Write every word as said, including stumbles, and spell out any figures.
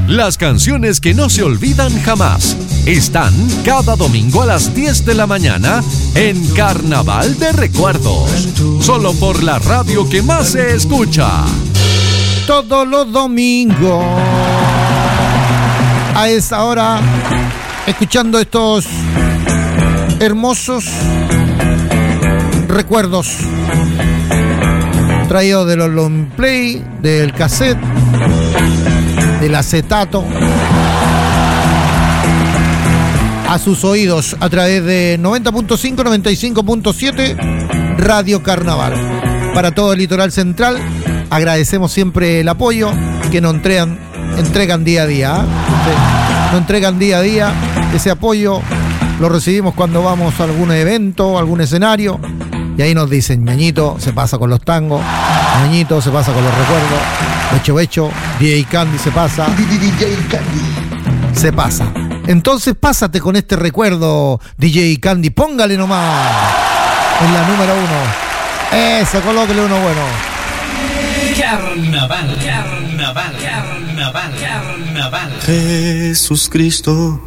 Las canciones que no se olvidan jamás están cada domingo a las diez de la mañana en Carnaval de Recuerdos. Solo por la radio que más se escucha. Todos los domingos a esa hora, escuchando estos hermosos recuerdos traídos de los long play, del cassette, del acetato, a sus oídos a través de noventa punto cinco, noventa y cinco punto siete Radio Carnaval. Para todo el litoral central, agradecemos siempre el apoyo que nos entregan, entregan día a día. ¿eh? Nos entregan día a día. Ese apoyo lo recibimos cuando vamos a algún evento, algún escenario, y ahí nos dicen, ñañito se pasa con los tangos, ñañito se pasa con los recuerdos, Becho Becho, D J Candy se pasa, D J Candy se pasa. Entonces pásate con este recuerdo, D J Candy, póngale nomás en la número uno. Eso, colóquele uno bueno. Carnaval, carnaval, carnaval, carnaval. Jesús Cristo